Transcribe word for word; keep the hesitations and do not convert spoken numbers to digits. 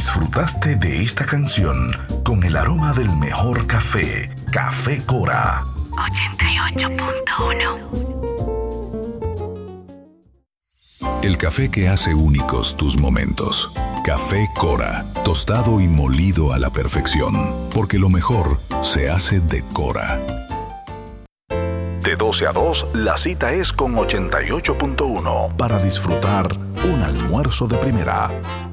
Disfrutaste de esta canción con el aroma del mejor café, Café Cora. ochenta y ocho punto uno. El café que hace únicos tus momentos. Café Cora, tostado y molido a la perfección, porque lo mejor se hace de Cora. De doce a dos, la cita es con ochenta y ocho punto uno para disfrutar un almuerzo de primera.